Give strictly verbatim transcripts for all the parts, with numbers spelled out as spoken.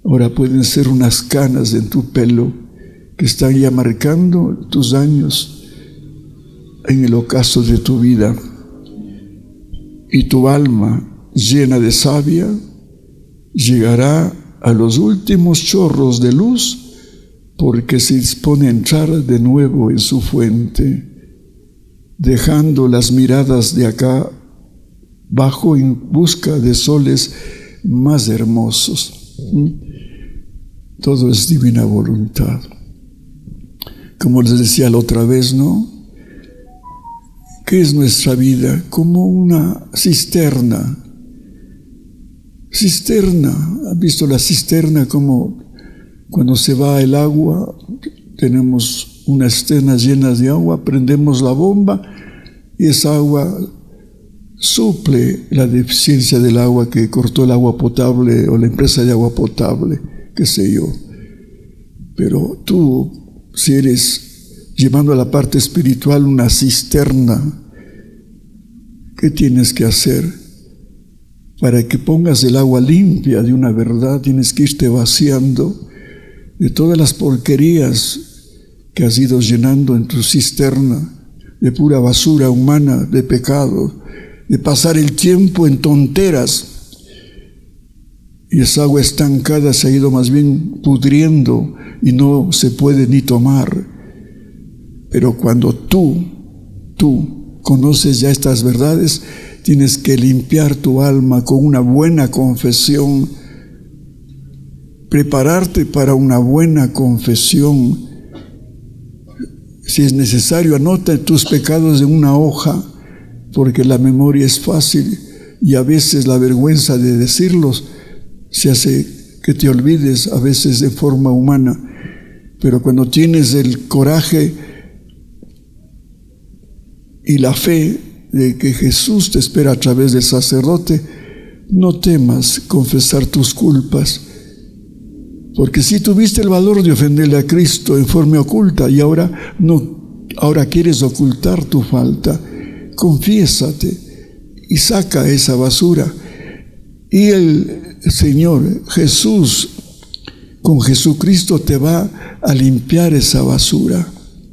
Ahora pueden ser unas canas en tu pelo que están ya marcando tus años en el ocaso de tu vida. Y tu alma, llena de savia, llegará a los últimos chorros de luz, porque se dispone a entrar de nuevo en su fuente, dejando las miradas de acá bajo en busca de soles más hermosos. Todo es divina voluntad. Como les decía la otra vez, ¿no? ¿Qué es nuestra vida? Como una cisterna. Cisterna. ¿Han visto la cisterna? Como cuando se va el agua, tenemos una cisterna llena de agua, prendemos la bomba y esa agua suple la deficiencia del agua que cortó el agua potable o la empresa de agua potable, qué sé yo. Pero tú, si eres, llevando a la parte espiritual, una cisterna, ¿qué tienes que hacer? Para que pongas el agua limpia de una verdad, tienes que irte vaciando de todas las porquerías que has ido llenando en tu cisterna, de pura basura humana, de pecado, de pasar el tiempo en tonteras. Y esa agua estancada se ha ido más bien pudriendo y no se puede ni tomar. Pero cuando tú, tú conoces ya estas verdades, tienes que limpiar tu alma con una buena confesión, prepararte para una buena confesión. Si es necesario, anota tus pecados en una hoja, porque la memoria es fácil y a veces la vergüenza de decirlos se hace que te olvides, a veces de forma humana. Pero cuando tienes el coraje y la fe de que Jesús te espera a través del sacerdote, no temas confesar tus culpas, porque si tuviste el valor de ofenderle a Cristo en forma oculta y ahora no, ahora quieres ocultar tu falta, confiésate y saca esa basura. Y el Señor Jesús, con Jesucristo, te va a limpiar esa basura.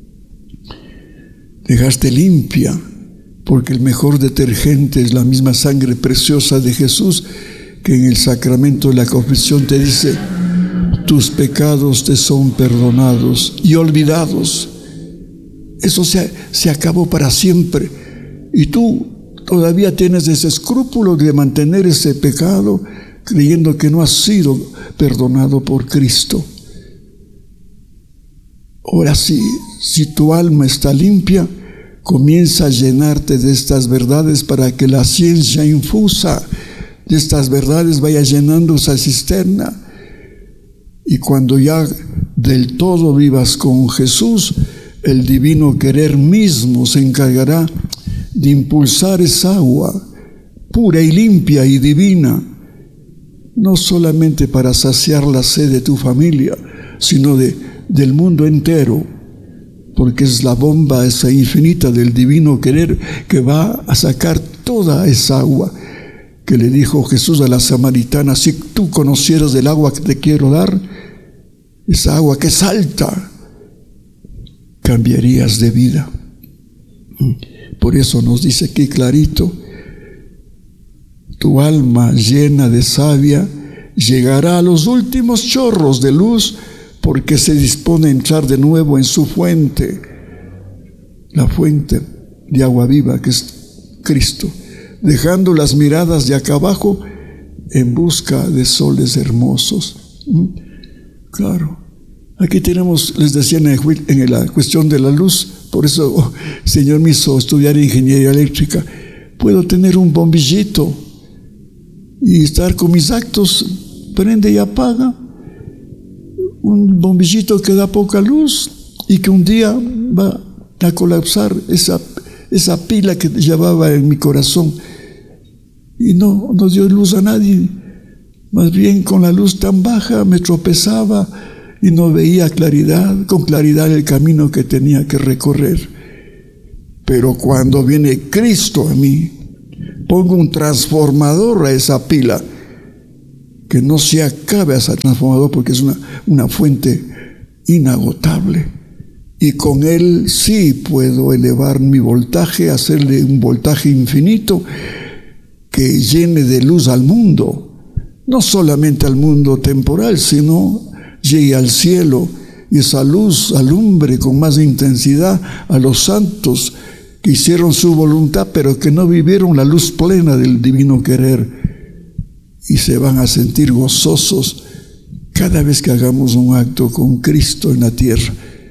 Dejaste limpia, porque el mejor detergente es la misma sangre preciosa de Jesús, que en el sacramento de la confesión te dice: tus pecados te son perdonados y olvidados. Eso se, se acabó para siempre. Y tú todavía tienes ese escrúpulo de mantener ese pecado, creyendo que no has sido perdonado por Cristo. Ahora sí, si tu alma está limpia, comienza a llenarte de estas verdades para que la ciencia infusa de estas verdades vaya llenando esa cisterna. Y cuando ya del todo vivas con Jesús, el divino querer mismo se encargará de impulsar esa agua pura y limpia y divina, no solamente para saciar la sed de tu familia, sino de, del mundo entero, porque es la bomba esa infinita del divino querer que va a sacar toda esa agua que le dijo Jesús a la samaritana: si tú conocieras del agua que te quiero dar, esa agua que salta, cambiarías de vida. Por eso nos dice aquí clarito: tu alma llena de savia llegará a los últimos chorros de luz, porque se dispone a entrar de nuevo en su fuente, la fuente de agua viva que es Cristo, dejando las miradas de acá abajo en busca de soles hermosos. Claro, aquí tenemos, les decía en la cuestión de la luz, por eso oh, el Señor me hizo estudiar ingeniería eléctrica. Puedo tener un bombillito y estar con mis actos, prende y apaga, un bombillito que da poca luz y que un día va a colapsar esa, esa pila que llevaba en mi corazón, y no, no dio luz a nadie. Más bien, con la luz tan baja me tropezaba y no veía claridad, con claridad el camino que tenía que recorrer. Pero cuando viene Cristo a mí, pongo un transformador a esa pila que no se acabe ese transformador porque es una, una fuente inagotable. Y con él sí puedo elevar mi voltaje, hacerle un voltaje infinito que llene de luz al mundo, no solamente al mundo temporal, sino llegue al cielo y esa luz alumbre con más intensidad a los santos que hicieron su voluntad, pero que no vivieron la luz plena del divino querer, y se van a sentir gozosos cada vez que hagamos un acto con Cristo en la tierra.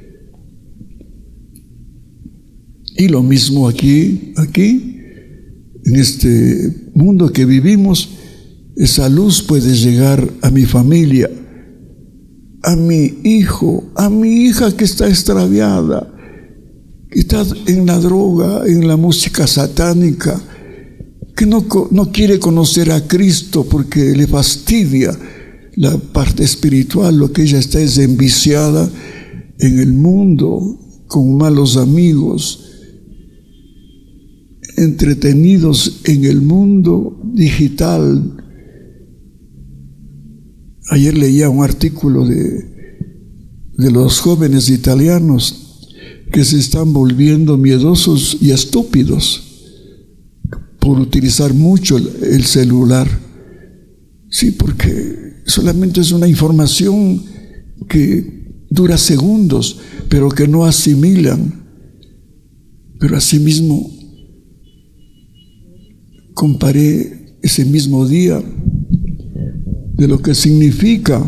Y lo mismo aquí, aquí, en este mundo que vivimos, esa luz puede llegar a mi familia, a mi hijo, a mi hija que está extraviada, que está en la droga, en la música satánica, que no, no quiere conocer a Cristo porque le fastidia la parte espiritual. Lo que ella está es enviciada en el mundo, con malos amigos, entretenidos en el mundo digital. Ayer leía un artículo de, de los jóvenes italianos que se están volviendo miedosos y estúpidos por utilizar mucho el, el celular. Sí, porque solamente es una información que dura segundos, pero que no asimilan. Pero asimismo, comparé ese mismo día de lo que significa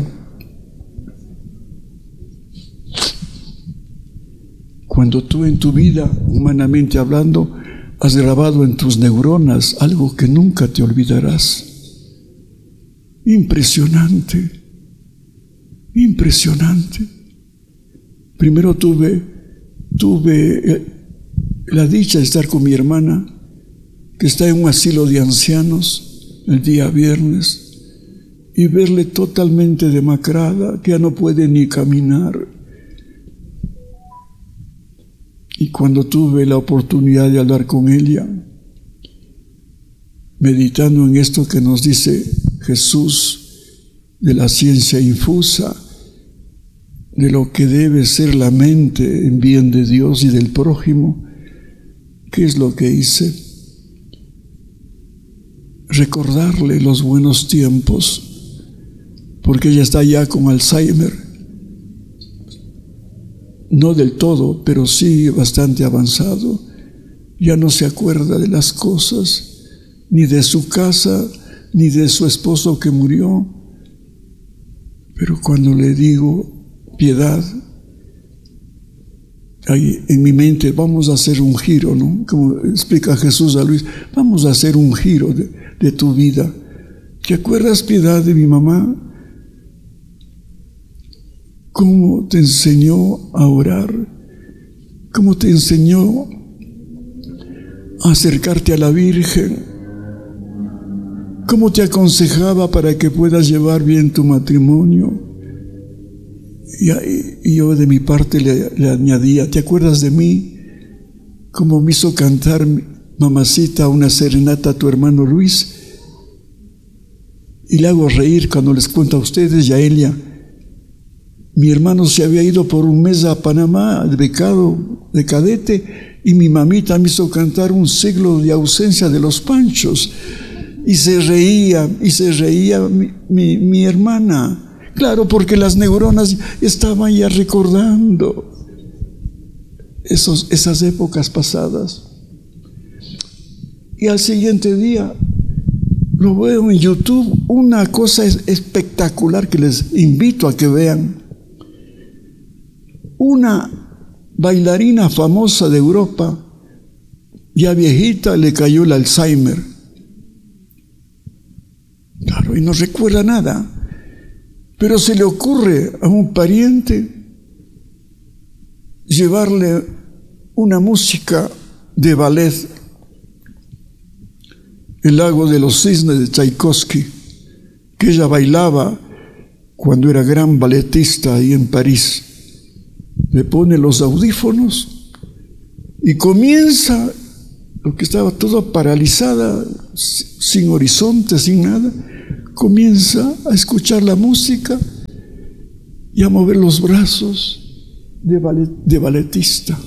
cuando tú en tu vida, humanamente hablando, has grabado en tus neuronas algo que nunca te olvidarás. Impresionante, impresionante. Primero tuve, tuve la dicha de estar con mi hermana, que está en un asilo de ancianos, el día viernes, y verle totalmente demacrada, que ya no puede ni caminar. Y cuando tuve la oportunidad de hablar con ella, meditando en esto que nos dice Jesús de la ciencia infusa, de lo que debe ser la mente en bien de Dios y del prójimo, ¿qué es lo que hice? Recordarle los buenos tiempos, porque ella está ya con Alzheimer, no del todo, pero sí bastante avanzado. Ya no se acuerda de las cosas, ni de su casa, ni de su esposo que murió. Pero cuando le digo, Piedad, ahí en mi mente vamos a hacer un giro, ¿no? Como explica Jesús a Luis, vamos a hacer un giro de, de tu vida. ¿Te acuerdas, Piedad, de mi mamá? ¿Cómo te enseñó a orar? ¿Cómo te enseñó a acercarte a la Virgen? ¿Cómo te aconsejaba para que puedas llevar bien tu matrimonio? Y, y yo de mi parte le, le añadía, ¿te acuerdas de mí? ¿Cómo me hizo cantar mamacita una serenata a tu hermano Luis? Y le hago reír cuando les cuento a ustedes y a ella. Mi hermano se había ido por un mes a Panamá, de becado, de cadete, y mi mamita me hizo cantar un siglo de ausencia de los Panchos. Y se reía, y se reía mi, mi, mi hermana. Claro, porque las neuronas estaban ya recordando esos, esas épocas pasadas. Y al siguiente día lo veo en YouTube, una cosa espectacular que les invito a que vean. Una bailarina famosa de Europa, ya viejita, le cayó el Alzheimer. Claro, y no recuerda nada. Pero se le ocurre a un pariente llevarle una música de ballet, El lago de los cisnes de Tchaikovsky, que ella bailaba cuando era gran balletista ahí en París. Le pone los audífonos y comienza, lo que estaba todo paralizada, sin horizonte, sin nada, comienza a escuchar la música y a mover los brazos de, ballet, de balletista.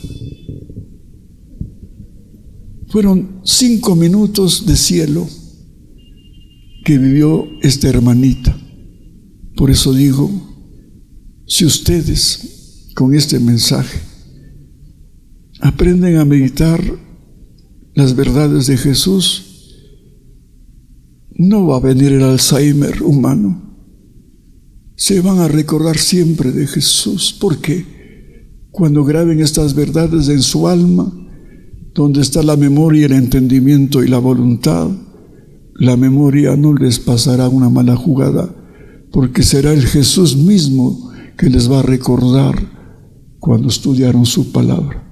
Fueron cinco minutos de cielo que vivió esta hermanita. Por eso digo, si ustedes con este mensaje aprenden a meditar las verdades de Jesús, no va a venir el Alzheimer humano. Se van a recordar siempre de Jesús. ¿Por qué? Cuando graben estas verdades en su alma, donde está la memoria, el entendimiento y la voluntad, la memoria no les pasará una mala jugada, porque será el Jesús mismo que les va a recordar cuando estudiaron su palabra.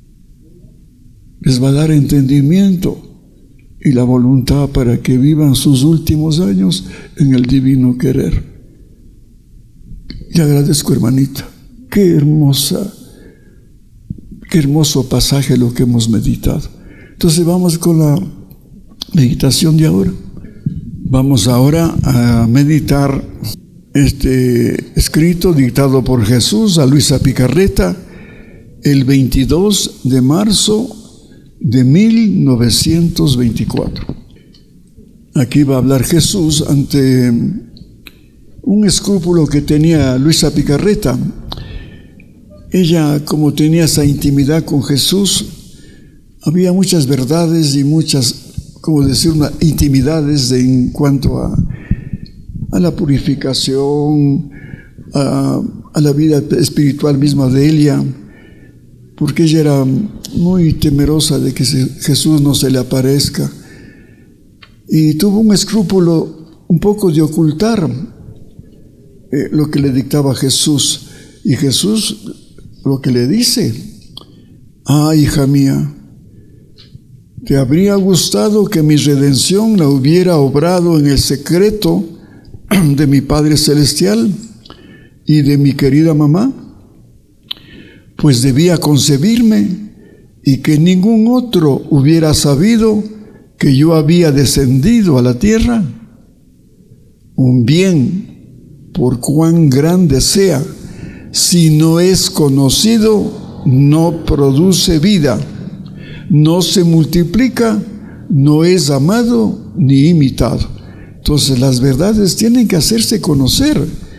Les va a dar entendimiento y la voluntad para que vivan sus últimos años en el divino querer. Y agradezco, hermanita, qué hermosa, qué hermoso pasaje lo que hemos meditado. Entonces vamos con la meditación de ahora. Vamos ahora a meditar este escrito dictado por Jesús a Luisa Picarreta el veintidós de marzo de mil novecientos veinticuatro. Aquí va a hablar Jesús ante un escrúpulo que tenía Luisa Picarreta. Ella, como tenía esa intimidad con Jesús, había muchas verdades y muchas, como decir, una intimidades de, en cuanto a, a la purificación, a, a la vida espiritual misma de ella, porque ella era muy temerosa de que Jesús no se le aparezca, y tuvo un escrúpulo un poco de ocultar eh, lo que le dictaba Jesús. Y Jesús lo que le dice: ah, hija mía, ¿te habría gustado que mi redención la hubiera obrado en el secreto de mi Padre Celestial y de mi querida mamá? Pues debía concebirme y que ningún otro hubiera sabido que yo había descendido a la tierra. Un bien, por cuán grande sea, si no es conocido, no produce vida, no se multiplica, no es amado ni imitado. Entonces las verdades tienen que hacerse conocer.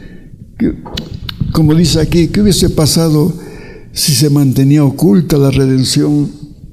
Como dice aquí, ¿qué hubiese pasado si se mantenía oculta la redención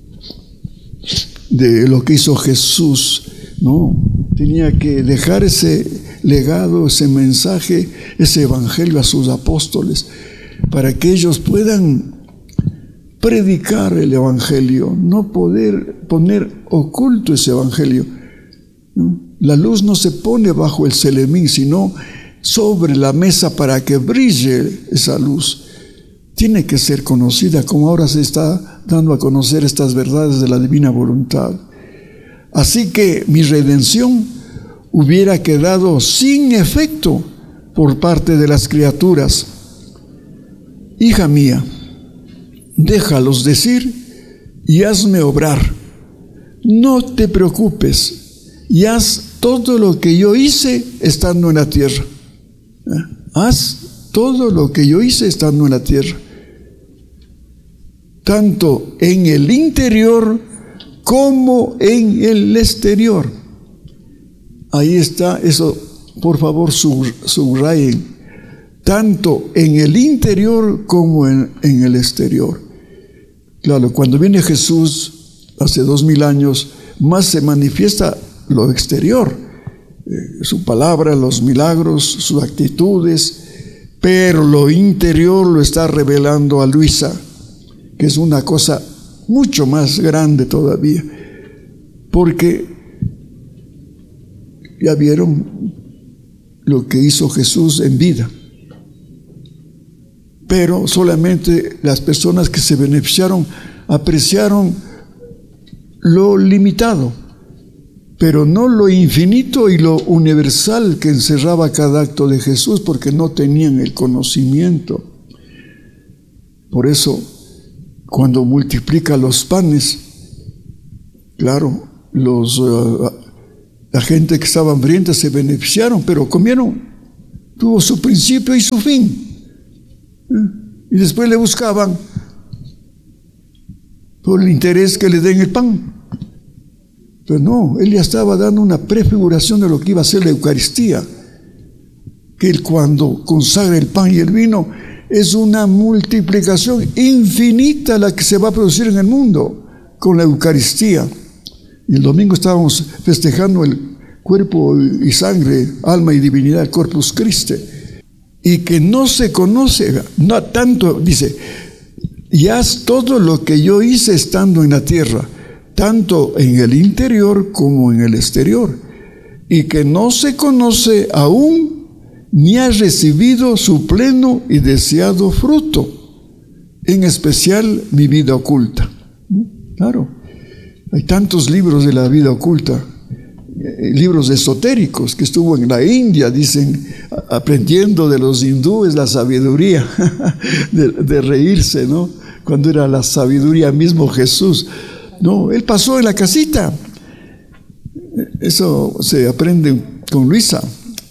de lo que hizo Jesús? No, tenía que dejar ese legado, ese mensaje, ese evangelio a sus apóstoles, para que ellos puedan predicar el evangelio, no poder poner oculto ese evangelio. La luz no se pone bajo el celemín, sino sobre la mesa para que brille esa luz. Tiene que ser conocida, como ahora se está dando a conocer estas verdades de la divina voluntad. Así que mi redención hubiera quedado sin efecto por parte de las criaturas. Hija mía, déjalos decir y hazme obrar. No te preocupes y haz todo lo que yo hice estando en la tierra. Haz todo lo que yo hice estando en la tierra, tanto en el interior como en el exterior. Ahí está, eso por favor subrayen, tanto en el interior como en, en el exterior. Claro, cuando viene Jesús hace dos mil años, más se manifiesta lo exterior, eh, su palabra, los milagros, sus actitudes, pero lo interior lo está revelando a Luisa, que es una cosa mucho más grande todavía, porque ya vieron lo que hizo Jesús en vida, pero solamente las personas que se beneficiaron apreciaron lo limitado, pero no lo infinito y lo universal que encerraba cada acto de Jesús, porque no tenían el conocimiento. Por eso, cuando multiplica los panes, claro, los uh, La gente que estaba hambrienta se beneficiaron, pero comieron, tuvo su principio y su fin. Y después le buscaban por el interés que le den el pan. Pero no, él ya estaba dando una prefiguración de lo que iba a ser la Eucaristía. Que él, cuando consagra el pan y el vino, es una multiplicación infinita la que se va a producir en el mundo con la Eucaristía. Y el domingo estábamos festejando el cuerpo y sangre, alma y divinidad, el Corpus Christi. Y que no se conoce, no tanto, dice, ya es todo lo que yo hice estando en la tierra, tanto en el interior como en el exterior, y que no se conoce aún ni ha recibido su pleno y deseado fruto, en especial mi vida oculta. Claro, hay tantos libros de la vida oculta, libros esotéricos, que estuvo en la India, dicen, aprendiendo de los hindúes la sabiduría, de, de reírse, ¿no? Cuando era la sabiduría mismo Jesús. No, él pasó en la casita. Eso se aprende con Luisa,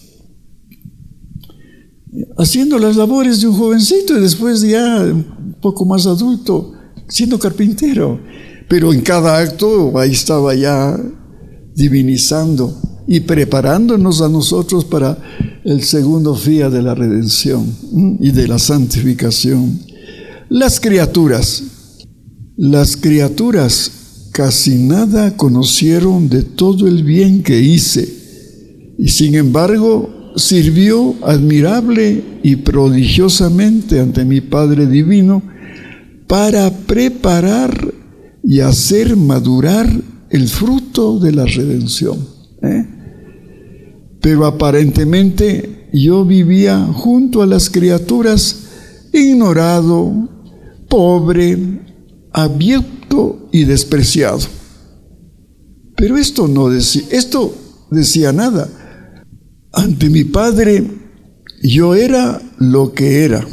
haciendo las labores de un jovencito y después ya un poco más adulto, siendo carpintero. Pero en cada acto ahí estaba ya divinizando y preparándonos a nosotros para el segundo día de la redención y de la santificación. Las criaturas, las criaturas casi nada conocieron de todo el bien que hice, y sin embargo sirvió admirable y prodigiosamente ante mi Padre Divino para preparar y hacer madurar el fruto de la redención. ¿eh? Pero aparentemente yo vivía junto a las criaturas, ignorado, pobre, abyecto y despreciado. Pero esto no decía, esto decía nada. Ante mi Padre yo era lo que era,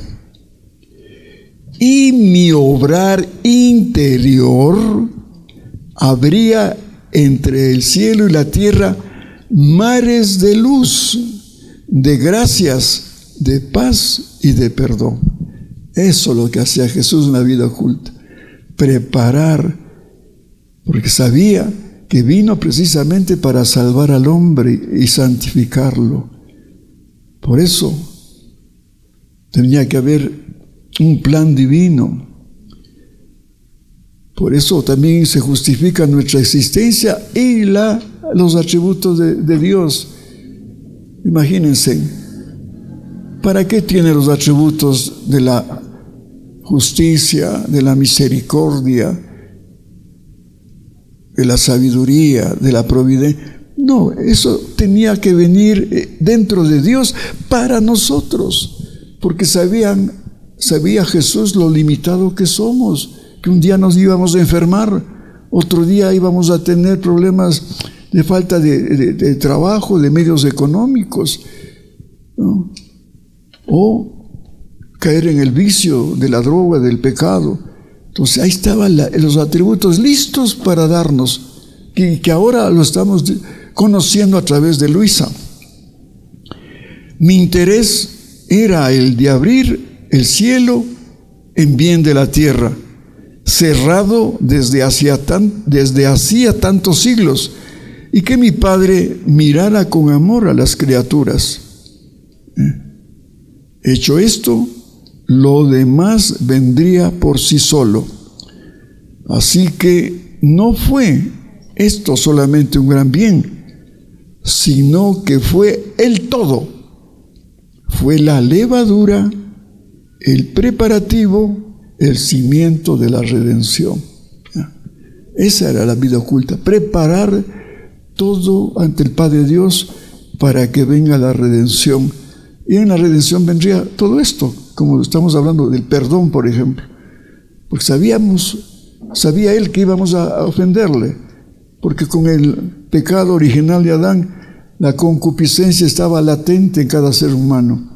y mi obrar interior habría entre el cielo y la tierra mares de luz, de gracias, de paz y de perdón. Eso es lo que hacía Jesús en la vida oculta, preparar, porque sabía que vino precisamente para salvar al hombre y santificarlo. Por eso tenía que haber un plan divino. Por eso también se justifica nuestra existencia y la, los atributos de, de Dios. Imagínense, ¿para qué tiene los atributos de la justicia, de la misericordia, de la sabiduría, de la providencia? No, eso tenía que venir dentro de Dios para nosotros, porque sabían, sabía Jesús lo limitado que somos, que un día nos íbamos a enfermar, otro día íbamos a tener problemas de falta de, de, de trabajo, de medios económicos, ¿no? O caer en el vicio de la droga, del pecado. Entonces ahí estaban la, los atributos listos para darnos, y que ahora lo estamos conociendo a través de Luisa. Mi interés era el de abrir el cielo en bien de la tierra, cerrado desde hacía, tan, desde hacía tantos siglos, y que mi Padre mirara con amor a las criaturas. ¿Eh? Hecho esto, lo demás vendría por sí solo. Así que no fue esto solamente un gran bien, sino que fue el todo. Fue la levadura, el preparativo, el cimiento de la redención. Esa era la vida oculta, preparar todo ante el Padre Dios para que venga la redención. Y en la redención vendría todo esto, como estamos hablando del perdón, por ejemplo. Porque sabíamos, sabía Él que íbamos a ofenderle, porque con el pecado original de Adán, la concupiscencia estaba latente en cada ser humano.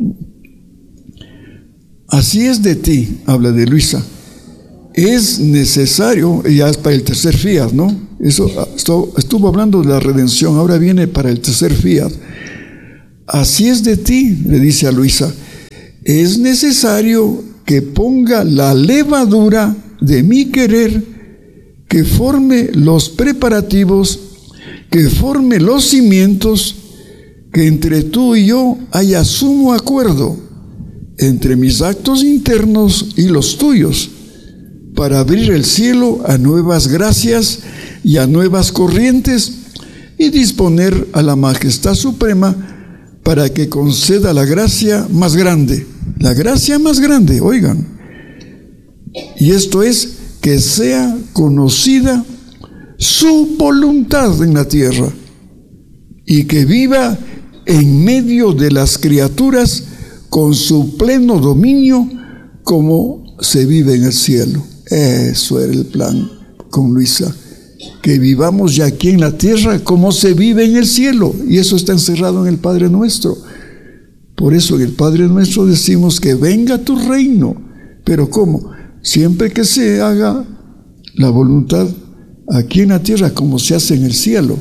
Así es de ti, habla de Luisa. Es necesario, ya es para el tercer fiat, ¿no? Eso esto, estuvo hablando de la redención, ahora viene para el tercer fiat. Así es de ti, le dice a Luisa, es necesario que ponga la levadura de mi querer, que forme los preparativos, que forme los cimientos, que entre tú y yo haya sumo acuerdo entre mis actos internos y los tuyos, para abrir el cielo a nuevas gracias y a nuevas corrientes, y disponer a la Majestad Suprema para que conceda la gracia más grande, la gracia más grande, oigan, y esto es que sea conocida su voluntad en la tierra y que viva en medio de las criaturas con su pleno dominio como se vive en el cielo. Eso era el plan con Luisa, que vivamos ya aquí en la tierra como se vive en el cielo, y eso está encerrado en el Padre Nuestro. Por eso en el Padre Nuestro decimos que venga tu reino, pero ¿cómo? Siempre que se haga la voluntad aquí en la tierra como se hace en el cielo.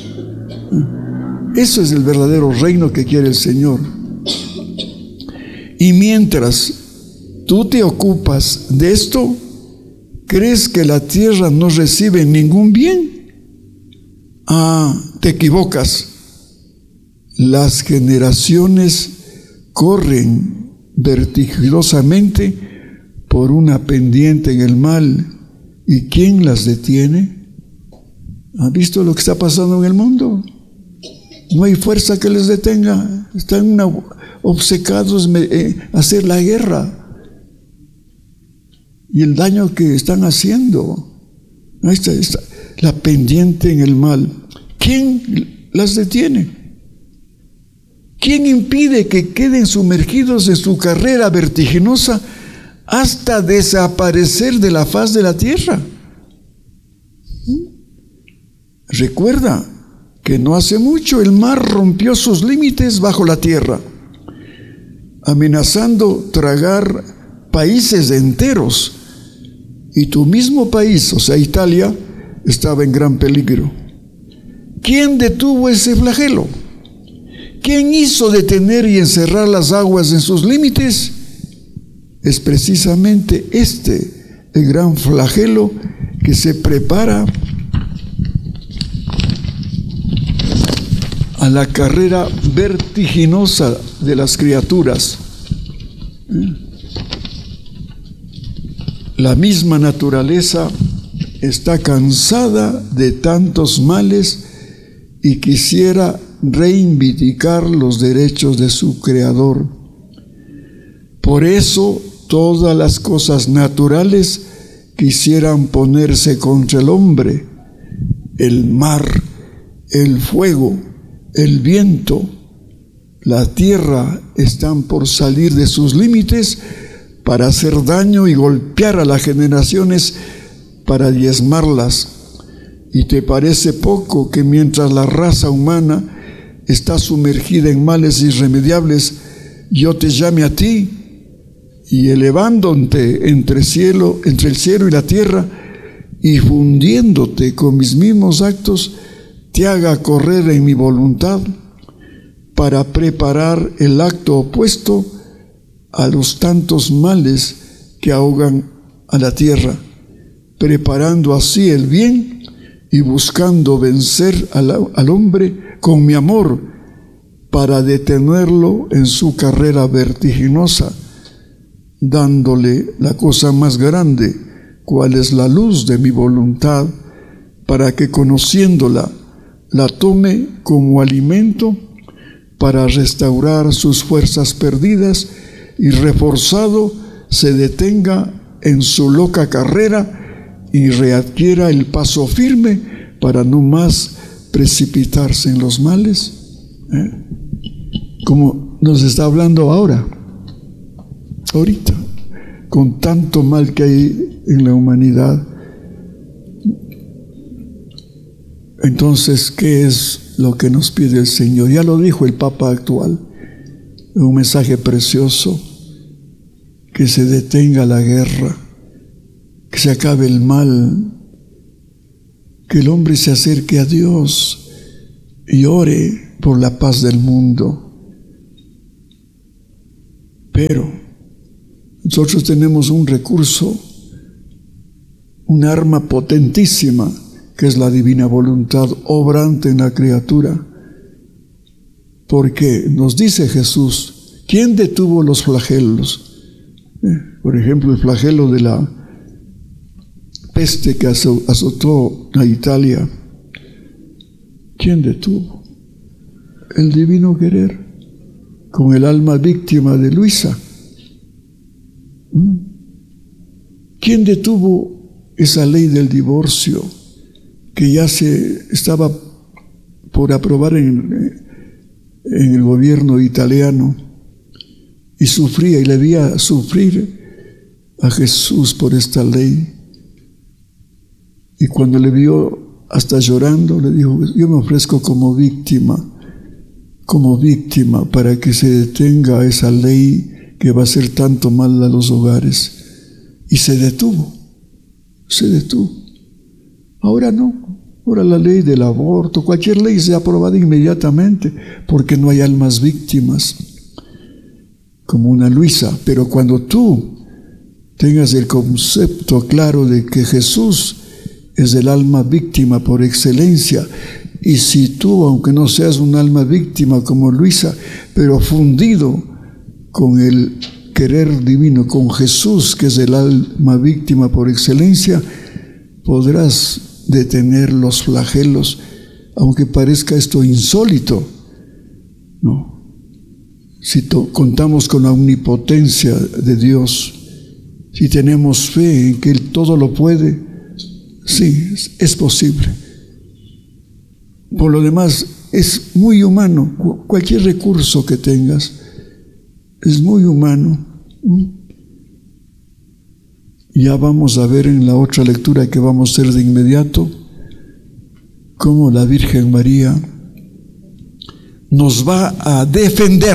Eso es el verdadero reino que quiere el Señor. Y mientras tú te ocupas de esto, ¿crees que la tierra no recibe ningún bien? Ah, te equivocas. Las generaciones corren vertiginosamente por una pendiente en el mal. ¿Y quién las detiene? ¿Han visto lo que está pasando en el mundo? No hay fuerza que les detenga. Están una, obcecados en eh, hacer la guerra. Y el daño que están haciendo. Ahí está, está la pendiente en el mal. ¿Quién las detiene? ¿Quién impide que queden sumergidos en su carrera vertiginosa hasta desaparecer de la faz de la tierra? Recuerda que no hace mucho el mar rompió sus límites bajo la tierra, amenazando tragar países enteros, y tu mismo país, o sea Italia, estaba en gran peligro. ¿Quién detuvo ese flagelo? ¿Quién hizo detener y encerrar las aguas en sus límites? Es precisamente este el gran flagelo que se prepara a la carrera vertiginosa de las criaturas. La misma naturaleza está cansada de tantos males y quisiera reivindicar los derechos de su creador. Por eso todas las cosas naturales quisieran ponerse contra el hombre. El mar, el fuego, el viento, la tierra están por salir de sus límites para hacer daño y golpear a las generaciones, para diezmarlas. ¿Y te parece poco que mientras la raza humana está sumergida en males irremediables, yo te llame a ti y elevándote entre cielo, entre el cielo y la tierra, y fundiéndote con mis mismos actos, te haga correr en mi voluntad para preparar el acto opuesto a los tantos males que ahogan a la tierra, preparando así el bien y buscando vencer al, al hombre con mi amor para detenerlo en su carrera vertiginosa, dándole la cosa más grande, cual es la luz de mi voluntad, para que conociéndola la tome como alimento para restaurar sus fuerzas perdidas y reforzado se detenga en su loca carrera y readquiera el paso firme para no más precipitarse en los males, ¿eh? Como nos está hablando ahora, ahorita, con tanto mal que hay en la humanidad. Entonces, ¿qué es lo que nos pide el Señor? Ya lo dijo el Papa actual, un mensaje precioso: que se detenga la guerra, que se acabe el mal, que el hombre se acerque a Dios y ore por la paz del mundo. Pero nosotros tenemos un recurso, un arma potentísima, que es la divina voluntad obrante en la criatura. Porque nos dice Jesús, ¿quién detuvo los flagelos? Eh, por ejemplo, el flagelo de la peste que azotó a Italia. ¿Quién detuvo? El divino querer, con el alma víctima de Luisa. ¿Mm? ¿Quién detuvo esa ley del divorcio que ya se estaba por aprobar en, en el gobierno italiano? Y sufría y le veía sufrir a Jesús por esta ley. Y cuando le vio hasta llorando, le dijo: yo me ofrezco como víctima, como víctima para que se detenga esa ley que va a hacer tanto mal a los hogares. Y se detuvo, se detuvo. Ahora no, ahora la ley del aborto, cualquier ley se ha aprobado inmediatamente porque no hay almas víctimas como una Luisa. Pero cuando tú tengas el concepto claro de que Jesús es el alma víctima por excelencia, y si tú, aunque no seas un alma víctima como Luisa, pero fundido con el querer divino, con Jesús, que es el alma víctima por excelencia, podrás detener los flagelos, aunque parezca esto insólito. No. Si contamos con la omnipotencia de Dios, si tenemos fe en que Él todo lo puede, sí, es posible. Por lo demás, es muy humano. Cualquier recurso que tengas es muy humano. Ya vamos a ver en la otra lectura que vamos a hacer de inmediato cómo la Virgen María nos va a defender.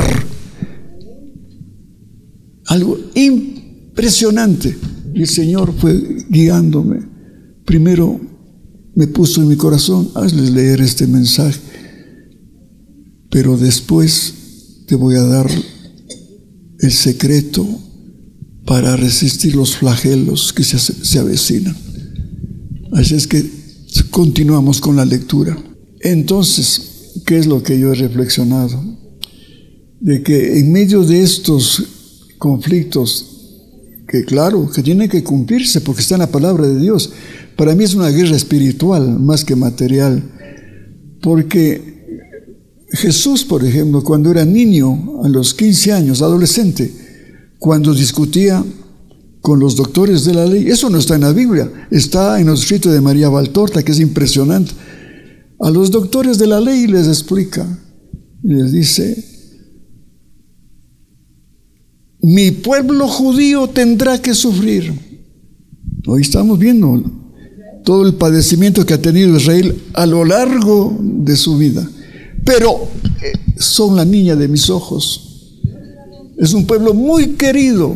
Algo impresionante. El Señor fue guiándome. Primero me puso en mi corazón: hazles leer este mensaje, pero después te voy a dar el secreto para resistir los flagelos que se, se avecinan. Así es que continuamos con la lectura. Entonces, ¿qué es lo que yo he reflexionado? De que en medio de estos conflictos, que claro, que tienen que cumplirse porque está en la palabra de Dios, para mí es una guerra espiritual más que material, porque Jesús, por ejemplo, cuando era niño, a los quince años, adolescente, cuando discutía con los doctores de la ley, eso no está en la Biblia, está en los escritos de María Valtorta, que es impresionante. A los doctores de la ley les explica y les dice: mi pueblo judío tendrá que sufrir. Hoy estamos viendo todo el padecimiento que ha tenido Israel a lo largo de su vida, pero son la niña de mis ojos. Es un pueblo muy querido,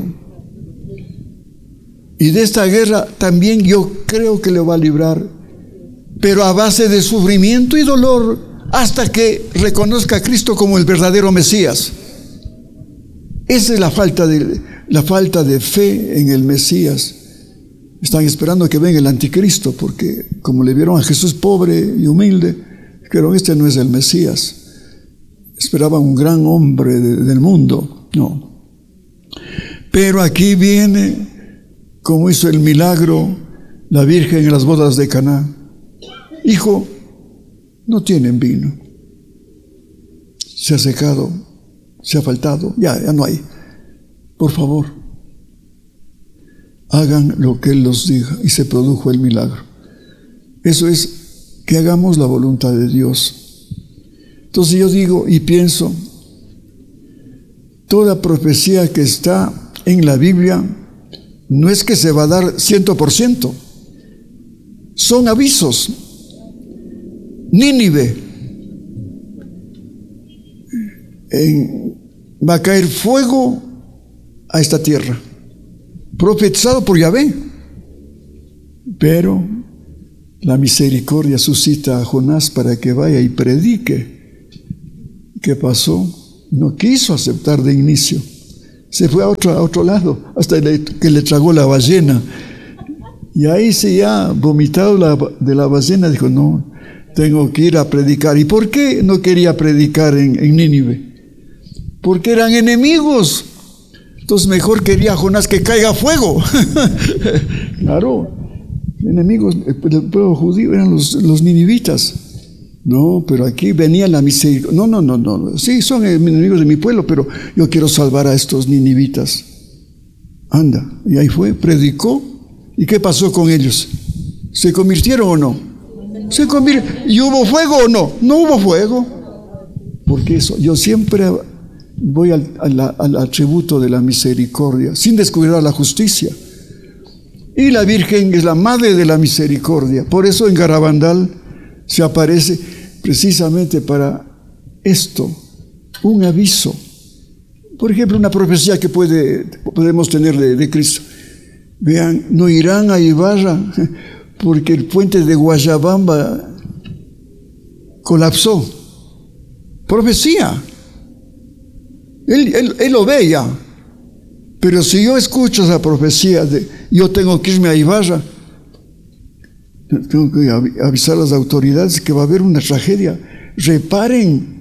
y de esta guerra también yo creo que le va a librar, pero a base de sufrimiento y dolor, hasta que reconozca a Cristo como el verdadero Mesías. Esa es la falta de, la falta de fe en el Mesías. Están esperando que venga el anticristo, porque como le vieron a Jesús pobre y humilde, dijeron: este no es el Mesías. Esperaban un gran hombre de, del mundo. No. Pero aquí viene, como hizo el milagro la Virgen en las bodas de Caná: hijo, no tienen vino, se ha secado, se ha faltado, ya, ya no hay. Por favor, hagan lo que Él los diga. Y se produjo el milagro. Eso es que hagamos la voluntad de Dios. Entonces yo digo y pienso, toda profecía que está en la Biblia no es que se va a dar ciento por ciento, son avisos. Nínive, en, va a caer fuego a esta tierra, profetizado por Yahvé, pero La misericordia suscita a Jonás para que vaya y predique. ¿Qué pasó? No quiso aceptar de inicio. Se fue a otro, a otro lado, hasta que le tragó la ballena. Y ahí se ya vomitado la, de la ballena, dijo, no, tengo que ir a predicar. ¿Y por qué no quería predicar en, en Nínive? Porque eran enemigos. Entonces mejor quería Jonás que caiga fuego. Claro, enemigos del pueblo judío eran los, los ninivitas. No, pero aquí venía la misericordia. No, no, no, no. Sí, son enemigos de mi pueblo, pero yo quiero salvar a estos ninivitas. Anda, y ahí fue, predicó. ¿Y qué pasó con ellos? ¿Se convirtieron o no? ¿Se convirtieron? ¿Y hubo fuego o no? No hubo fuego. Porque eso, yo siempre voy al, al, al atributo de la misericordia, sin descuidar la justicia. Y la Virgen es la madre de la misericordia. Por eso en Garabandal se aparece precisamente para esto, un aviso. Por ejemplo, una profecía que puede, podemos tener de, de Cristo. Vean, no irán a Ibarra porque el puente de Guayabamba colapsó. Profecía. Él, él, él lo ve ya. Pero si yo escucho esa profecía de yo tengo que irme a Ibarra, tengo que avisar a las autoridades que va a haber una tragedia. Reparen.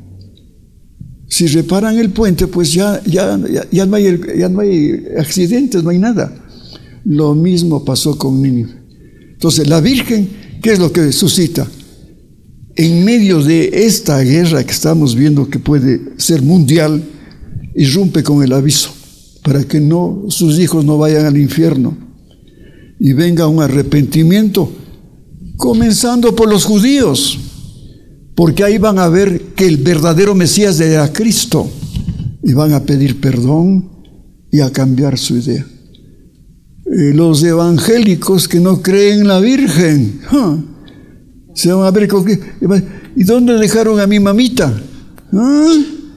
Si reparan el puente, pues ya, ya, ya, ya, no, hay, ya no hay accidentes, no hay nada. Lo mismo pasó con Nínive. Entonces, la Virgen, ¿qué es lo que suscita? En medio de esta guerra que estamos viendo que puede ser mundial, irrumpe con el aviso para que no, sus hijos no vayan al infierno y venga un arrepentimiento, comenzando por los judíos, porque ahí van a ver que el verdadero Mesías era Cristo y van a pedir perdón y a cambiar su idea. Eh, los evangélicos que no creen en la Virgen, huh, se van a ver con qué. ¿Y dónde dejaron a mi mamita? ¿Ah?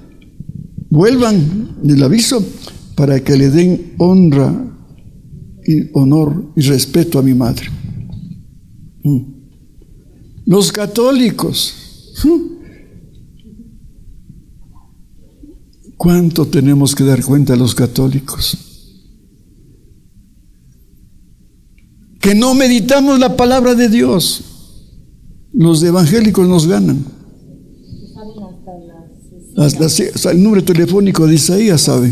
Vuelvan del aviso para que le den honra y honor y respeto a mi madre. ¿Mm? Los católicos, ¿hmm? ¿Cuánto tenemos que dar cuenta a los católicos? Que no meditamos la palabra de Dios. Los evangélicos nos ganan. Hasta, hasta el número telefónico de Isaías saben.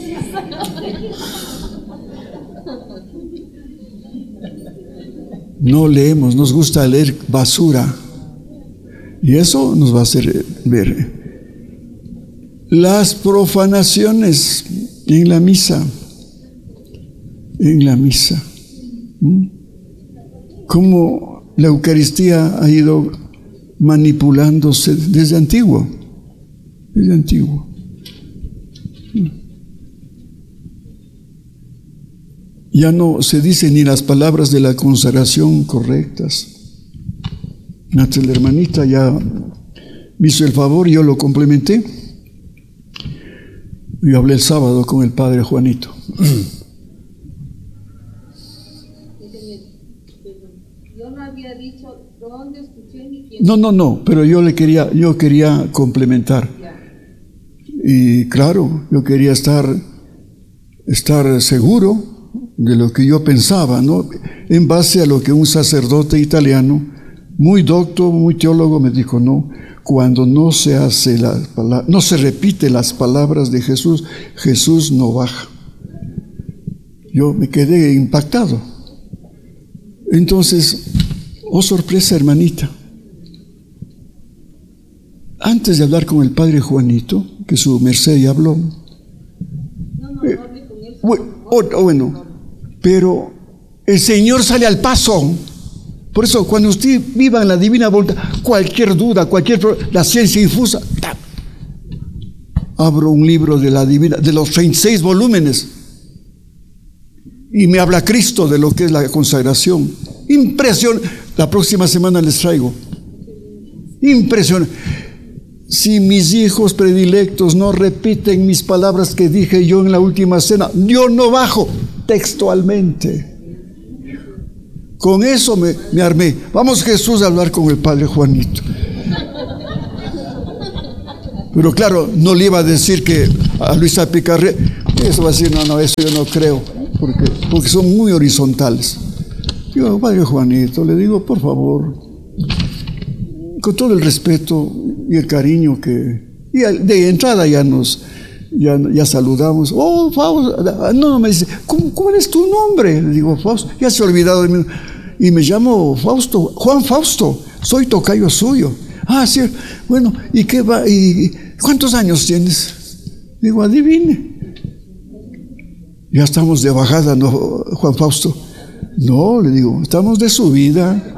No leemos, nos gusta leer basura. Y eso nos va a hacer ver las profanaciones en la misa. En la misa. Cómo la Eucaristía ha ido manipulándose desde antiguo. Desde antiguo. Ya no se dicen ni las palabras de la consagración correctas. Antes la hermanita ya me hizo el favor y yo lo complementé. Yo hablé el sábado con el padre Juanito. Yo no había dicho dónde escuché ni quién. No, no, no, pero yo le quería, yo quería complementar. Y claro, yo quería estar, estar seguro de lo que yo pensaba, ¿no? En base a lo que un sacerdote italiano, muy docto, muy teólogo, me dijo, no, cuando no se hace la palabra, no se repite las palabras de Jesús, Jesús no baja. Yo me quedé impactado. Entonces, oh sorpresa, hermanita. Antes de hablar con el padre Juanito, que su merced ya habló. No, no, eh, no hablé con él. Bueno, oh, bueno, pero el Señor sale al paso. Por eso, cuando usted viva en la divina voluntad, cualquier duda, cualquier la ciencia infusa, ¡tap! Abro un libro de la divina, de los treinta y seis volúmenes, y me habla Cristo de lo que es la consagración. Impresionante. La próxima semana les traigo. Impresionante. Si mis hijos predilectos no repiten mis palabras que dije yo en la última cena, yo no bajo textualmente. Con eso me, me armé. Vamos, Jesús, a hablar con el padre Juanito. Pero claro, no le iba a decir que a Luisa Picarre, eso va a decir, no, no, eso yo no creo, porque, porque son muy horizontales. Digo, padre Juanito, le digo, por favor, con todo el respeto y el cariño que... Y de entrada ya nos... Ya, ya saludamos. Oh, Fausto. No, no, me dice, ¿cómo, ¿cuál es tu nombre? Le digo, Fausto. Ya se ha olvidado de mí. Y me llamo Fausto, Juan Fausto. Soy tocayo suyo. Ah, sí. Bueno, ¿y qué va? ¿Y cuántos años tienes? Digo, adivine. Ya estamos de bajada, ¿no, Juan Fausto? No, le digo, estamos de subida.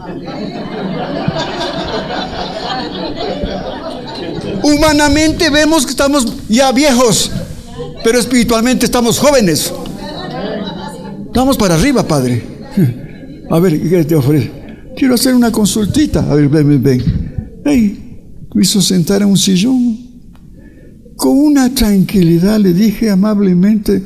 Humanamente vemos que estamos ya viejos, pero espiritualmente estamos jóvenes. Vamos para arriba, padre. A ver, ¿qué te ofrece? Quiero hacer una consultita. A ver, ven, ven, ven. Hey, me hizo sentar en un sillón. Con una tranquilidad le dije amablemente,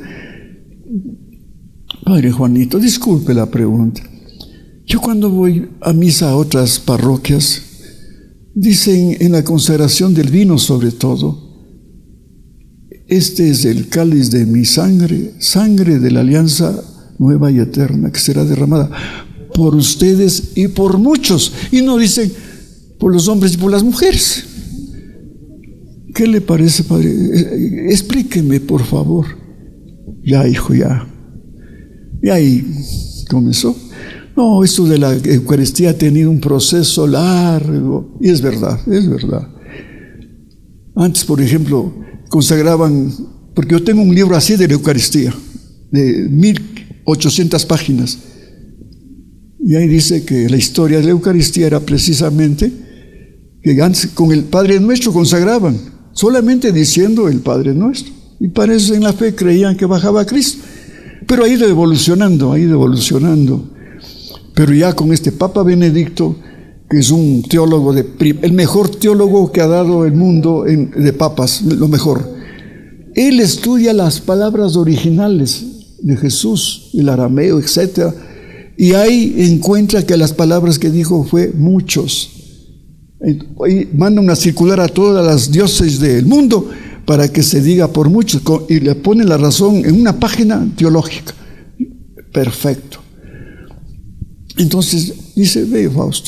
padre Juanito, disculpe la pregunta. Yo cuando voy a misa a otras parroquias, dicen en la consagración del vino sobre todo, este es el cáliz de mi sangre, sangre de la alianza nueva y eterna que será derramada por ustedes y por muchos. Y no dicen por los hombres y por las mujeres. ¿Qué le parece, padre? Explíqueme, por favor. Ya, hijo, ya. Y ahí comenzó. No, esto de la Eucaristía ha tenido un proceso largo. Y es verdad, es verdad. Antes, por ejemplo, consagraban, porque yo tengo un libro así de la Eucaristía, de mil ochocientas páginas. Y ahí dice que la historia de la Eucaristía era precisamente que antes con el Padre Nuestro consagraban, solamente diciendo el Padre Nuestro. Y para eso en la fe creían que bajaba Cristo. Pero ha ido evolucionando, ha ido evolucionando. Pero ya con este Papa Benedicto, que es un teólogo, de, el mejor teólogo que ha dado el mundo en, de papas, lo mejor. Él estudia las palabras originales de Jesús, el arameo, etcétera, y ahí encuentra que las palabras que dijo fue muchos. Y manda una circular a todas las diócesis del mundo para que se diga por muchos, y le pone la razón en una página teológica. Perfecto. Entonces dice, ve Fausto,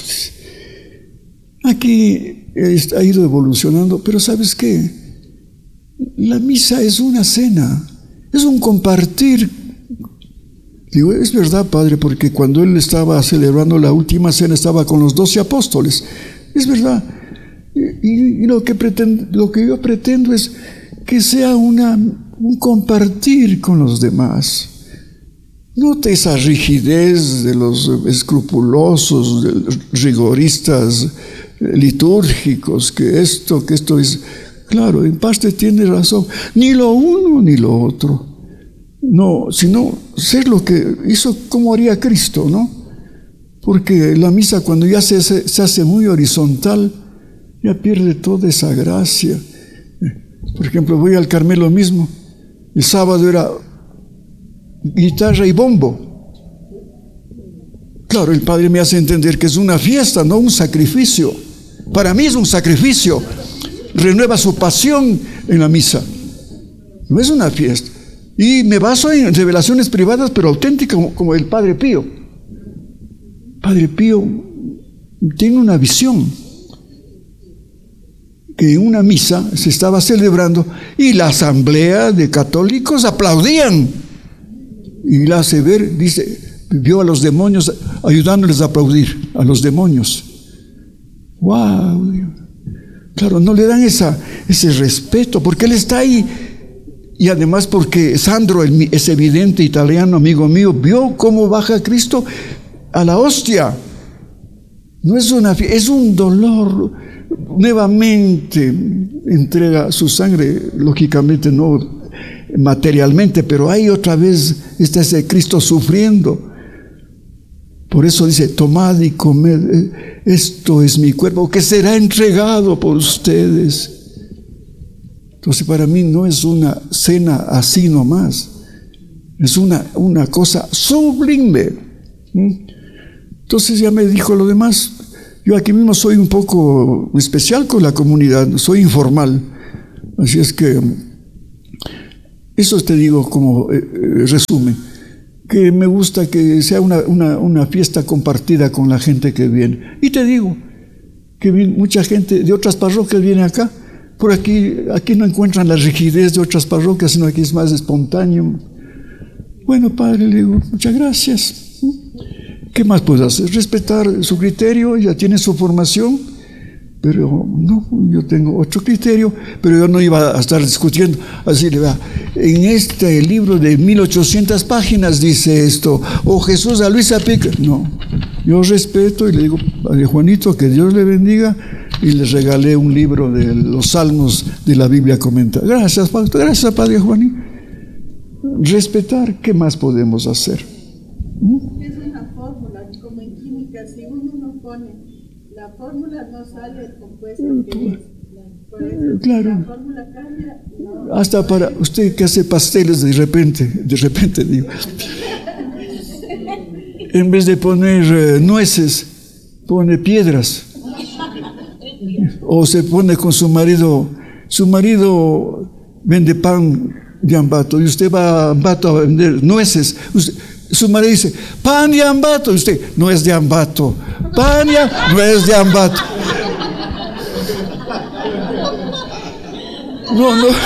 aquí ha ido evolucionando, pero ¿sabes qué? La misa es una cena, es un compartir. Digo, es verdad, padre, porque cuando él estaba celebrando la última cena estaba con los doce apóstoles. Es verdad. Y, y lo, que pretendo, lo que yo pretendo es que sea una, un compartir con los demás. Note esa rigidez de los escrupulosos, de los rigoristas litúrgicos, que esto, que esto es... Claro, en parte tiene razón. Ni lo uno ni lo otro. No, sino ser lo que hizo, como haría Cristo, ¿no? Porque la misa cuando ya se, se, se hace muy horizontal, ya pierde toda esa gracia. Por ejemplo, voy al Carmelo mismo. El sábado era guitarra y bombo. Claro, el Padre me hace entender que es una fiesta, no un sacrificio. Para mí es un sacrificio. Renueva su pasión en la misa. No es una fiesta. Y me baso en revelaciones privadas, pero auténticas, como, como el Padre Pío. Padre Pío tiene una visión que en una misa se estaba celebrando y la asamblea de católicos aplaudían. Y la hace ver, dice, vio a los demonios ayudándoles a aplaudir, a los demonios. ¡Wow! Claro, no le dan esa, ese respeto, porque él está ahí. Y además porque Sandro, el, ese evidente italiano, amigo mío, vio cómo baja Cristo a la hostia. No es una fiesta, es un dolor. Nuevamente entrega su sangre, lógicamente no materialmente, pero ahí otra vez está ese Cristo sufriendo. Por eso dice, tomad y comed, esto es mi cuerpo, que será entregado por ustedes. Entonces para mí no es una cena así nomás, es una, una cosa sublime. ¿Mm? Entonces ya me dijo lo demás. Yo aquí mismo soy un poco especial con la comunidad, soy informal. Así es que eso te digo como eh, resumen, que me gusta que sea una, una, una fiesta compartida con la gente que viene. Y te digo que mucha gente de otras parroquias viene acá. Por aquí, aquí no encuentran la rigidez de otras parroquias, sino aquí es más espontáneo. Bueno, padre, le digo, muchas gracias. ¿Qué más puedo hacer? Respetar su criterio, ya tiene su formación, pero no, yo tengo otro criterio, pero yo no iba a estar discutiendo. Así le va. En este libro de mil ochocientas páginas dice esto, o Jesús a Luisa Pica. No, yo respeto y le digo, padre Juanito, que Dios le bendiga. Y le regalé un libro de los salmos de la Biblia comentada. Gracias, Padre, gracias, Padre Juaní. Respetar, ¿qué más podemos hacer? ¿Mm? Es una fórmula, como en química, si uno no pone, la fórmula no sale el compuesto que es. Por eso, claro. La fórmula cambia. No. Hasta para usted que hace pasteles de repente, de repente digo, en vez de poner eh, nueces, pone piedras. O se pone con su marido, su marido vende pan de Ambato y usted va a Ambato a vender nueces. Usted, su marido dice, pan de Ambato, y usted, no es de Ambato, pan ya, no es de Ambato. No, no,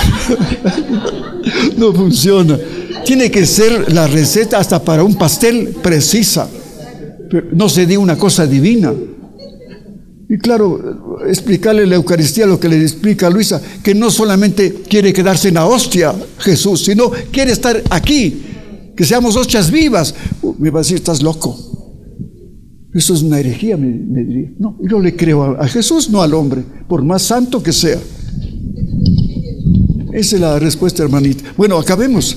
no funciona. Tiene que ser la receta hasta para un pastel precisa. Pero no se diga una cosa divina. Y claro, explicarle la Eucaristía, lo que le explica a Luisa, que no solamente quiere quedarse en la hostia Jesús, sino quiere estar aquí, que seamos hostias vivas. Uh, me va a decir, estás loco. Eso es una herejía, me, me diría. No, yo le creo a, a Jesús, no al hombre, por más santo que sea. Esa es la respuesta, hermanita. Bueno, acabemos.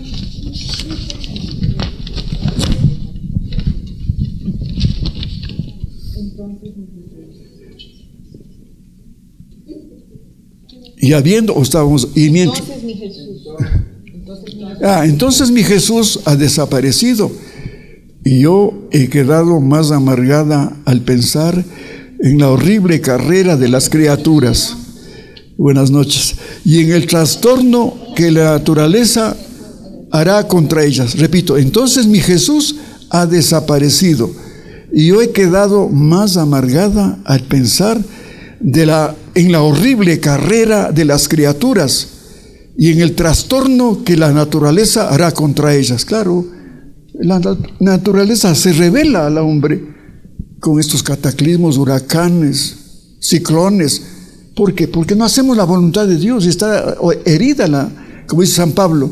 Y habiendo, o estábamos, y mientras, entonces mi Jesús. Entonces mi Jesús. Ah, entonces mi Jesús ha desaparecido. Y yo he quedado más amargada al pensar en la horrible carrera de las criaturas. Buenas noches. Y en el trastorno que la naturaleza hará contra ellas. Repito, entonces mi Jesús ha desaparecido. Y yo he quedado más amargada al pensar de la, en la horrible carrera de las criaturas y en el trastorno que la naturaleza hará contra ellas. Claro, la naturaleza se revela al hombre con estos cataclismos, huracanes, ciclones. ¿Por qué? Porque no hacemos la voluntad de Dios y está herida, la, como dice San Pablo,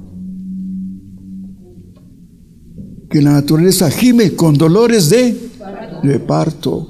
que la naturaleza gime con dolores de, de parto.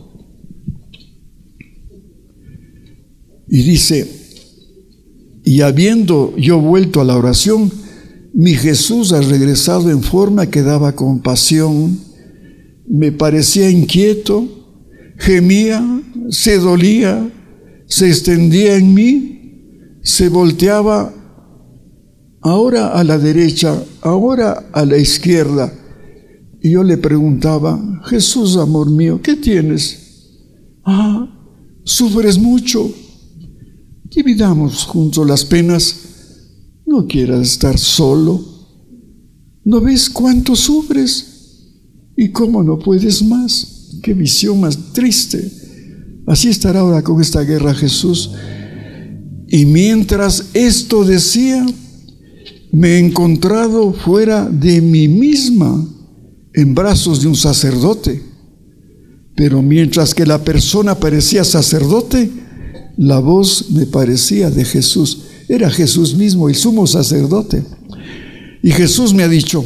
Y dice, y habiendo yo vuelto a la oración, mi Jesús ha regresado en forma que daba compasión, me parecía inquieto, gemía, se dolía, se extendía en mí, se volteaba ahora a la derecha, ahora a la izquierda. Y yo le preguntaba, Jesús, amor mío, ¿qué tienes? Ah, sufres mucho. Dividamos juntos las penas. No quieras estar solo. ¿No ves cuánto sufres? ¿Y cómo no puedes más? Qué visión más triste. Así estará ahora con esta guerra Jesús. Y mientras esto decía, me he encontrado fuera de mí misma, en brazos de un sacerdote. Pero mientras que la persona parecía sacerdote, la voz me parecía de Jesús. Era Jesús mismo, el sumo sacerdote. Y Jesús me ha dicho,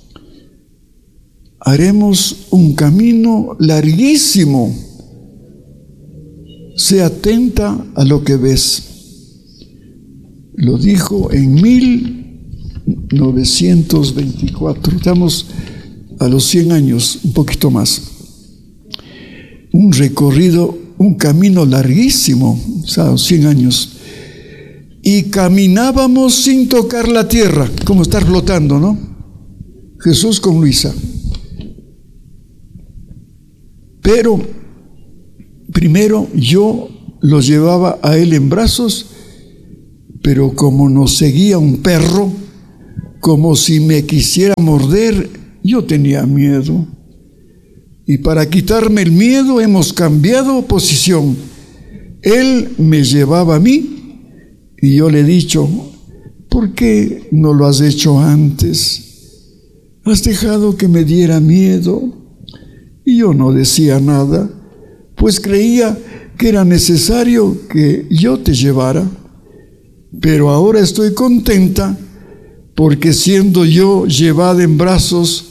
haremos un camino larguísimo. Sé atenta a lo que ves. Lo dijo en mil novecientos veinticuatro. Estamos a los cien años, un poquito más. Un recorrido, un camino larguísimo, o sea, cien años. Y caminábamos sin tocar la tierra, como estar flotando, ¿no? Jesús con Luisa. Pero primero yo lo llevaba a él en brazos, pero como nos seguía un perro, como si me quisiera morder, yo tenía miedo. Y para quitarme el miedo hemos cambiado posición. Él me llevaba a mí y yo le he dicho, ¿por qué no lo has hecho antes? Has dejado que me diera miedo. Y yo no decía nada, pues creía que era necesario que yo te llevara. Pero ahora estoy contenta porque siendo yo llevada en brazos,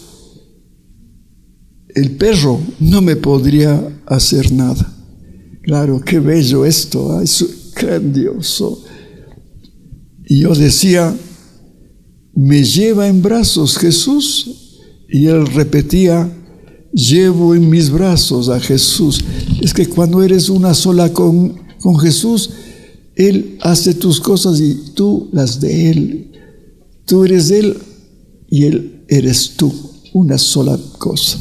el perro no me podría hacer nada. Claro, qué bello esto, ¿eh? Es grandioso. Y yo decía, me lleva en brazos Jesús, y él repetía, llevo en mis brazos a Jesús. Es que cuando eres una sola con, con Jesús, Él hace tus cosas y tú las de Él. Tú eres Él y Él eres tú, una sola cosa.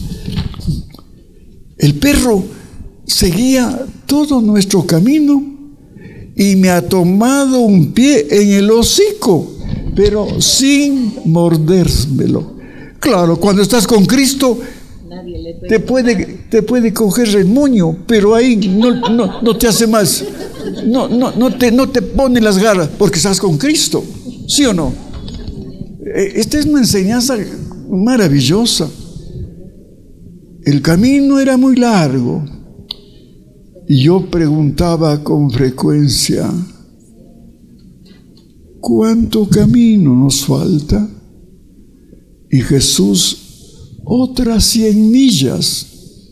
El perro seguía todo nuestro camino y me ha tomado un pie en el hocico, pero sin mordérmelo. Claro, cuando estás con Cristo, te puede, te puede coger el moño, pero ahí no, no, no te hace más. No, no, no, te, no te pone las garras porque estás con Cristo. ¿Sí o no? Esta es una enseñanza maravillosa. El camino era muy largo y yo preguntaba con frecuencia, ¿cuánto camino nos falta? Y Jesús, otras cien millas.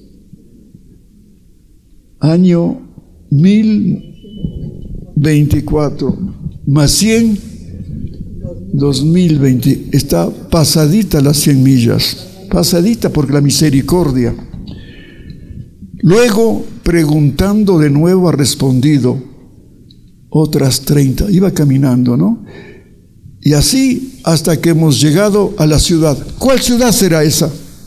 Año mil veinticuatro más cien, dos mil veinte. Está pasadita las cien millas. Pasadita porque la misericordia. Luego, preguntando de nuevo, ha respondido otras treinta. Iba caminando, ¿no? Y así hasta que hemos llegado a la ciudad. ¿Cuál ciudad será esa?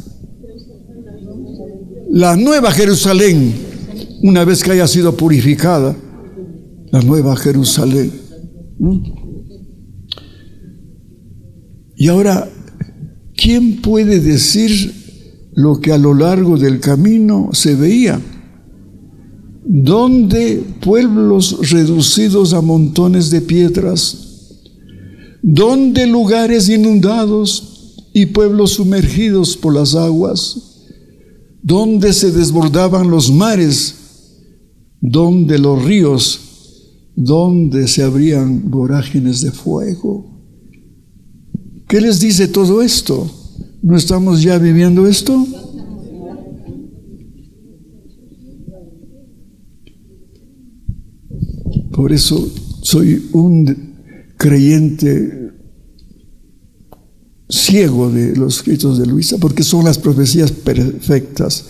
La Nueva Jerusalén, una vez que haya sido purificada. La Nueva Jerusalén. ¿Mm? Y ahora, ¿quién puede decir lo que a lo largo del camino se veía? Donde pueblos reducidos a montones de piedras, donde lugares inundados y pueblos sumergidos por las aguas, donde se desbordaban los mares, donde los ríos, donde se abrían vorágines de fuego. ¿Qué les dice todo esto? ¿No estamos ya viviendo esto? Por eso soy un creyente ciego de los escritos de Luisa, porque son las profecías perfectas.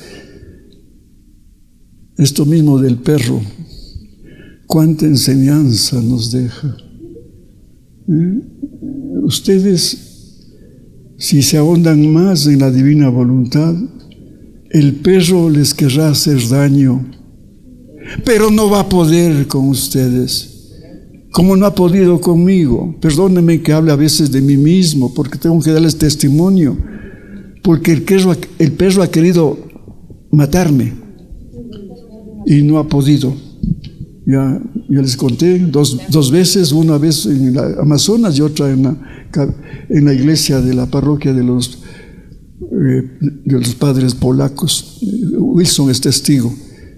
Esto mismo del perro, cuánta enseñanza nos deja. ¿Eh? Ustedes, si se ahondan más en la divina voluntad, el perro les querrá hacer daño, pero no va a poder con ustedes, como no ha podido conmigo. Perdónenme que hable a veces de mí mismo, porque tengo que darles testimonio, porque el perro, el perro ha querido matarme y no ha podido. Ya, ya les conté dos, dos veces, una vez en la Amazonas y otra en la, en la iglesia de la parroquia de los, eh, de los padres polacos. Wilson es testigo.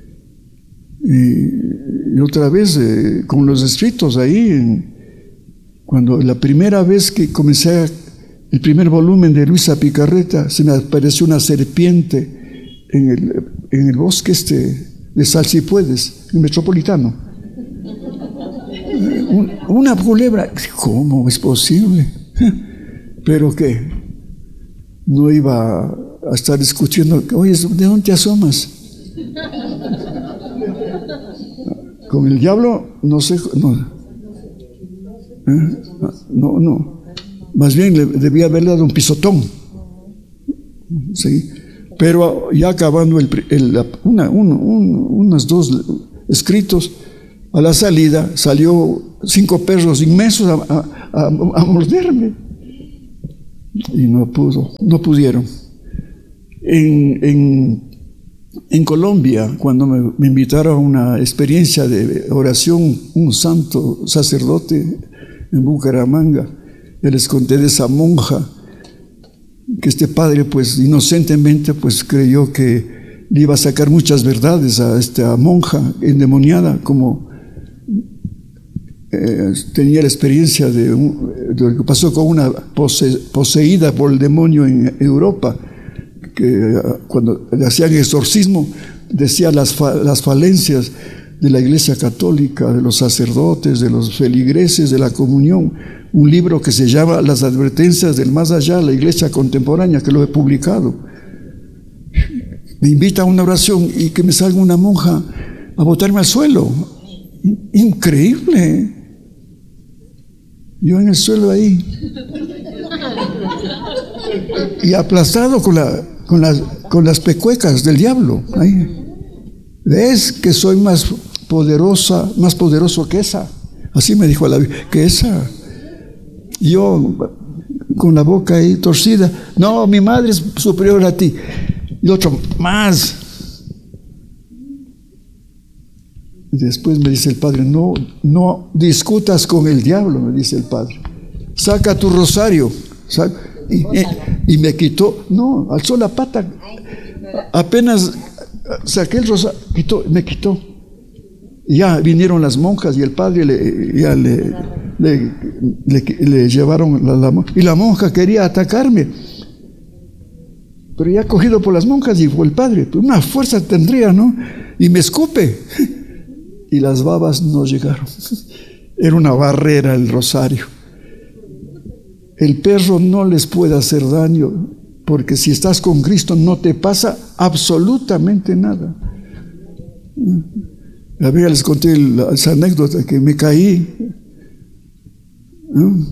Y, y otra vez eh, con los escritos ahí, en, cuando la primera vez que comencé a, el primer volumen de Luisa Picarreta, se me apareció una serpiente en el, en el bosque este de Salsipuedes, el Metropolitano. Una culebra. ¿Cómo es posible? ¿Pero qué? No iba a estar discutiendo. Oye, ¿de dónde te asomas? Con el diablo, no sé. No, ¿Eh? no, no. Más bien le debía haberle dado un pisotón. ¿Sí? Pero ya acabando el, el, una, un, un, unos dos escritos, a la salida salió cinco perros inmensos a, a, a, a morderme. Y no pudo, no pudieron. En, en, en Colombia, cuando me, me invitaron a una experiencia de oración, un santo sacerdote en Bucaramanga, yo les conté de esa monja, que este padre pues inocentemente pues creyó que le iba a sacar muchas verdades a esta monja endemoniada, como eh, tenía la experiencia de, un, de lo que pasó con una pose, poseída por el demonio en Europa, que cuando le hacían exorcismo decía las, fa, las falencias de la Iglesia Católica, de los sacerdotes, de los feligreses, de la comunión. Un libro que se llama Las advertencias del más allá, la Iglesia contemporánea, que lo he publicado. Me invita a una oración y que me salga una monja a botarme al suelo. Increíble. Yo en el suelo ahí. Y aplastado con, la, con, las, con las pecuecas del diablo. Ahí. ¿Ves que soy más poderosa, más poderoso que esa? Así me dijo la Biblia, que esa. Yo con la boca ahí torcida, no, mi madre es superior a ti. Y otro, más. Y después me dice el padre, no, no discutas con el diablo, me dice el padre. Saca tu rosario. Saca, y, y, y me quitó, no, alzó la pata. Apenas saqué el rosario, quitó, me quitó. Y ya vinieron las monjas y el padre le, ya le, le, le, le llevaron la, la, y la monja quería atacarme, pero ya cogido por las monjas y fue el padre, una fuerza tendría, ¿no? Y me escupe y las babas no llegaron. Era una barrera el rosario. El perro no les puede hacer daño, porque si estás con Cristo no te pasa absolutamente nada. A ver, les conté la, esa anécdota que me caí, ¿no?,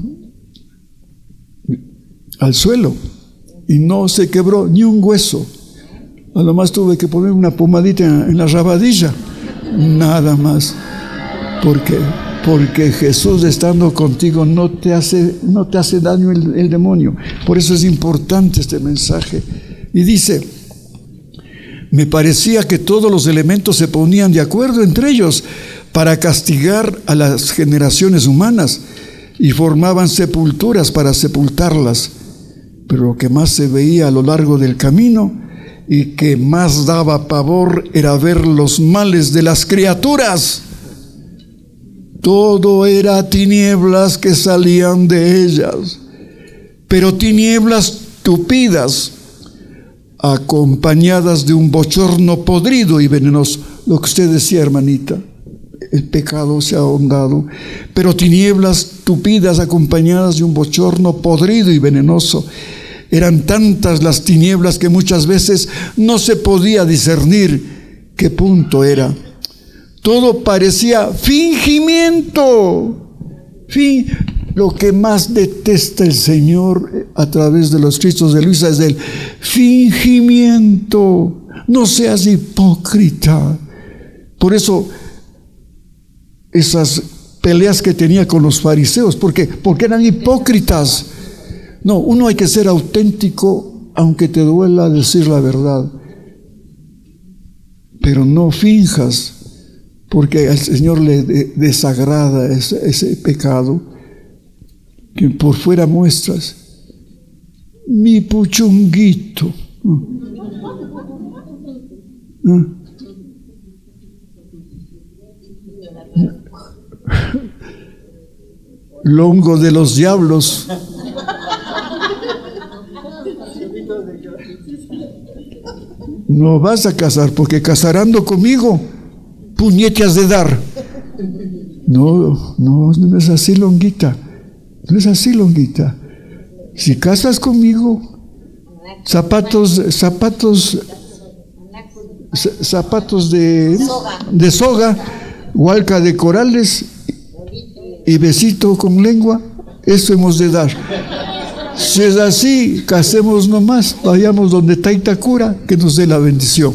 al suelo y no se quebró ni un hueso. A lo más tuve que poner una pomadita en, en la rabadilla, nada más. ¿Por qué? Porque Jesús, estando contigo, no te hace, no te hace daño el, el demonio. Por eso es importante este mensaje. Y dice: me parecía que todos los elementos se ponían de acuerdo entre ellos para castigar a las generaciones humanas y formaban sepulturas para sepultarlas. Pero lo que más se veía a lo largo del camino y que más daba pavor era ver los males de las criaturas. Todo era tinieblas que salían de ellas, pero tinieblas tupidas, acompañadas de un bochorno podrido y venenoso. Lo que usted decía, hermanita, el pecado se ha ahondado, pero tinieblas tupidas acompañadas de un bochorno podrido y venenoso. Eran tantas las tinieblas que muchas veces no se podía discernir qué punto era. Todo parecía fingimiento. Fin. Lo que más detesta el Señor a través de los Cristos de Luisa es el fingimiento. No seas hipócrita. Por eso esas peleas que tenía con los fariseos, ¿por qué? Porque eran hipócritas. No, uno hay que ser auténtico aunque te duela decir la verdad, pero no finjas, porque al Señor le desagrada ese, ese pecado que por fuera muestras. Mi puchunguito. ¿Ah? Longo de los diablos. No vas a casar, porque casarando conmigo puñetas de dar. No, no, no es así, longuita. No es así, longuita. Si casas conmigo, zapatos, zapatos, zapatos de, de soga, hualca de corales y besito con lengua, eso hemos de dar. Si es así, casemos nomás, vayamos donde Taitakura, que nos dé la bendición.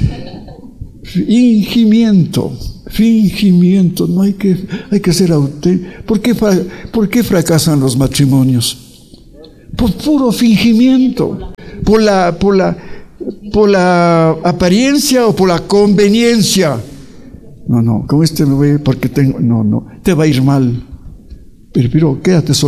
Fingimiento, fingimiento, no hay que, hay que ser auténtico. ¿Por qué, ¿Por qué fracasan los matrimonios? Por puro fingimiento, por la, por la, por la apariencia o por la conveniencia. No, no, con este me voy porque tengo, no, no, te va a ir mal. Pero, pero quédate solo.